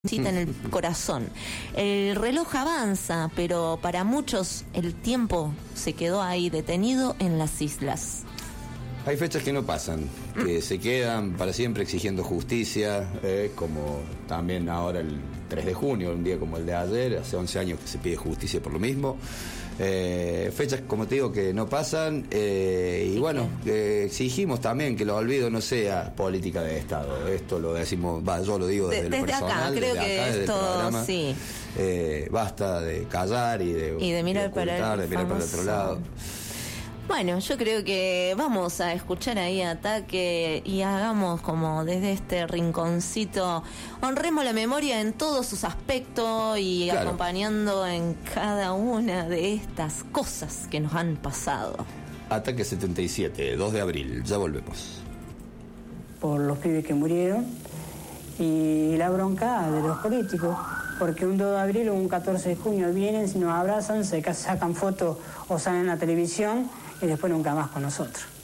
cita en el corazón. El reloj avanza, pero para muchos el tiempo se quedó ahí detenido en las islas. Hay fechas que no pasan, que se quedan para siempre exigiendo justicia, como también ahora el 3 de junio, un día como el de ayer, hace 11 años que se pide justicia por lo mismo. Fechas, como te digo, que no pasan, y bueno, exigimos también que el olvido no sea política de Estado. Esto lo decimos, yo lo digo desde lo personal, acá, creo desde que acá, desde esto, el programa. Sí. Basta de callar y de mirar ocultar, de mirar para el otro lado. Bueno, yo creo que vamos a escuchar ahí Ataque y hagamos como desde este rinconcito, honremos la memoria en todos sus aspectos y claro, acompañando en cada una de estas cosas que nos han pasado. Ataque 77, 2 de abril, ya volvemos. Por los pibes que murieron y la bronca de los políticos, porque un 2 de abril o un 14 de junio vienen, nos abrazan, se sacan fotos o salen en la televisión y después nunca más con nosotros.